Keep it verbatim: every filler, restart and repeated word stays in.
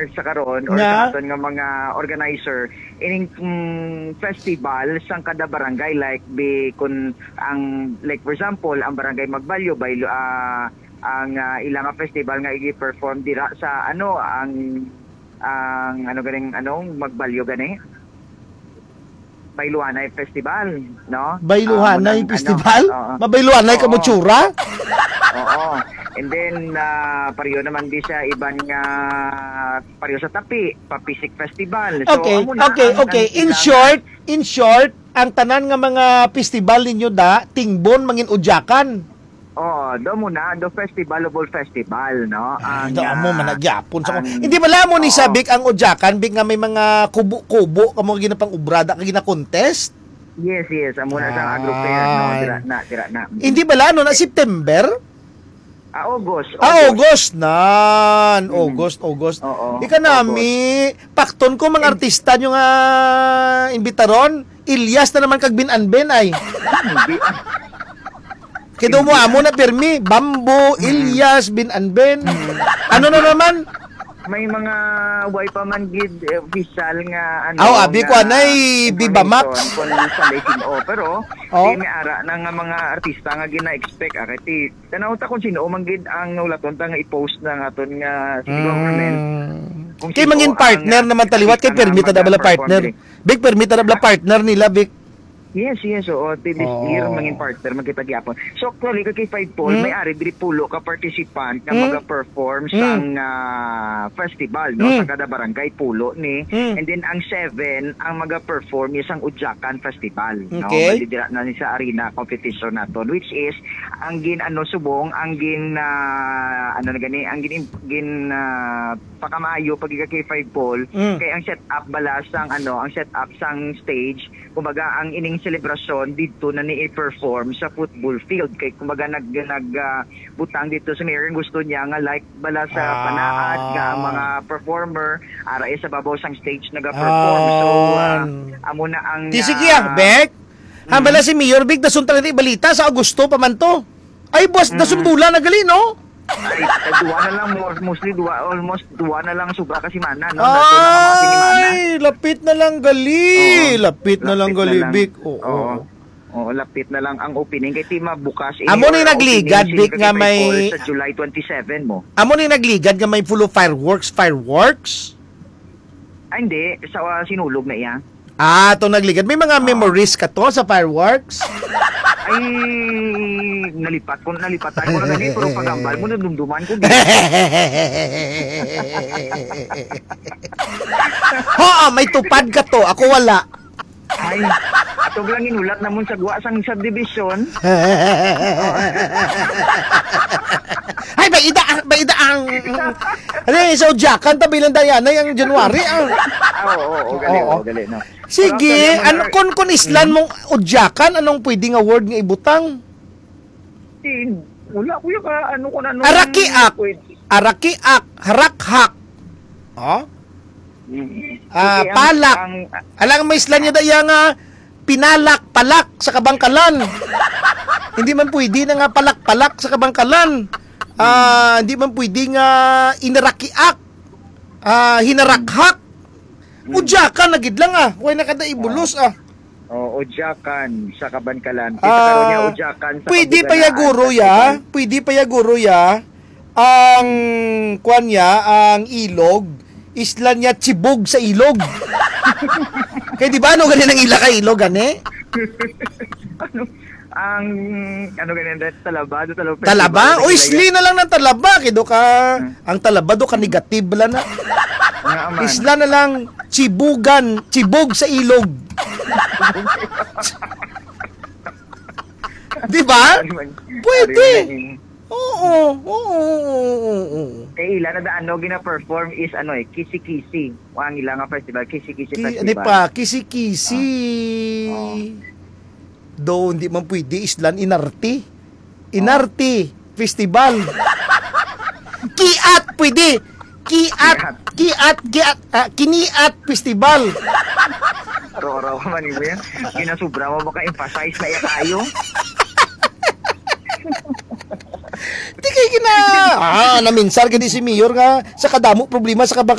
mayor sa karon or Nga. sa aton nga mga organizer ining mm, festival sang kada barangay like be kun ang like for example ang barangay Magbalyo by ah, ang ah, ilang nga festival nga i-perform dira sa ano ang ang ano ganing anong Magbalyo gani Bayluhanay Festival, no? Bayluhanay Ah, munang, Festival? ano, oo. Mabayluhanay ka mo Oo. tsura? Oo. And then, uh, pariyo naman di sa ibang nga pariyo sa Tapi, Papisik Festival. So, Okay, amo na okay, ang- okay. ang In ilang- short, in short, ang tanan nga mga festival ninyo da, tingbon mangin udyakan. Oo, do mo na, do Festivalable Festival, no? Ang, Ang mo ah, managyapon sa ang- hindi bala mo ni Oo. sabik ang udyakan big nga may mga kubo-kubo kamo ginapang ubrada ka gina-contest. Yes, yes. Amo na sa agro fair, no? Ay. Dira na, dira na. Hindi bala no na September? Ah, August. Ah, August nan. August, August. Oo, Ika nami, pakton ko mga artista nyo nga imbitaron, Ilyas na naman kag Binanben ay. Hindi. Kido mo amo na pirmi, Bambo, Ilyas, Binanben. Ano na naman? May mga way pa man gid eh, official nga ano. Aw, abi ko nga anay, Viva Max. information kung sa Leysin o pero Oh. di may ara na nga mga artista nga gina-expect ah kay tanaw ta kung sino man gid ang nulaton ta nga i-post na nga aton nga si government. Kung Kay sino mangin ang, partner ah, naman taliwat kay artista permita nga na bala mag-perform partner. diri. Big permita na bala partner nila, big. Yes, yes. Oo, this Oh. year, mangin partner, magkitagyapon. So, actually, kay Five Paul, Hmm. may ari, diri pulo ka participant nga Hmm. mag-perform Hmm. sa ah, festival, no? Hmm. Sa kada barangay, pulo ni. Hmm. And then, ang seven, ang mag-perform is ang Udyakan Festival. No? Okay. Malidira na ni sa arena competition naton, which is, ang gin, ano, subong, ang gin, ah, ano na gani, ang gin, gin, ah, pakamayo, pag kay Five Paul, Hmm. kay ang set up bala sang ano, ang set up sang stage, kumbaga ang ining selebrasyon dito na ni i-perform sa football field kay kumbaga nag nag ah, butang dito sa mayor gusto niya nga like bala sa Ah. panaad nga ang mga performer ara sa babaw sang stage naga-perform. So ah, amo na ang Di sige ah, ah, Bek. Hambala si Mayor Big, dasun talaga balita sa Agosto pa man to. Ay, boss, dasun bula na gali, no? ay, ay, duwa na lang mo- mostly duwa almost duwa na lang sobra kasi mana no dato na ang mga sinimana. Ay, lapit na lang gali. Oo. Lapit na lang Lapit gali, na lang. Big. Oo. Oo. Oo, lapit na lang ang opening kay Tima bukas. Amo ni Or nagligad, opening, Vic, sino nga kay may- Paul sa July twenty-seven mo. Amo ni nagligad nga may full of fireworks, fireworks. Ay, hindi. Sa uh, sinulog na iya. Ah, to nagligad. May mga memories ka to sa fireworks? Ay, nalipat ko, nalipatan ko na ganito. Pero pagambal mo, nadumduman ko. Oo, may tupad ka to. Ako wala. Ay, atog lang inulat namon sa guwa sang subdivision. Ay, ba ida, ba ida ang... Ano yung sa Udyakan, tabilan Diana yung January. Ah. Ah, oo, oo, gali, Oo. oo, gali, no. Sige, Pero, ano kon kon islan mong Udyakan, anong pwedeng award nga ibutang? Eh, wala, kuya ka, ano ko na, ano. Arakiak. Pwede. Arakiak, harakhak. Oh? Mm. Ah, Okay, ang- palak. ang- Alang may islan niya daya nga pinalak, palak sa kabangkalan. Hindi man pwede na nga palak-palak sa kabangkalan. Ah, hindi man pwede nga inarakiak. Ah, hinarakhak. Udyakan nagid lang ah. Way nakada ibulos ah. Oo, Udyakan sa Kabankalan. Kita Ah, karon niya Udyakan sa pwede pa ya Kabuganaan guro Festival. ya, pwede pa ya guro ya. Ang kwan niya, ang ilog, isla niya Chibog sa ilog. Kaya di ba ano ganin ang ila ka ilog gani? ano ang ano ganyan dahil talaba do talaba Talaba? O isli na lang ng talaba kido ka. Ang talaba do ka negative la na. nga man. Isla na lang Chibugan, Chibog sa ilog. Di ba? Pwede. Oo, oo, oo, oo. Kay ila na da ano gina-perform is ano eh Kisi-Kisi. Ang ila nga festival Kisi-Kisi Ki, Festival. di pa, kisi-kisi. Oh. Do, hindi man pwede islan inarti. Inarti festival. Kiat pwede. Kiat, kiat, kiat, ah, kiniat festival. Araw-araw ka man mo yan. Ginasubra mo baka emphasize na iya kayo. Di kay gina. Ah, naminsar gadi si Mayor nga sa kadamo problema sa kabang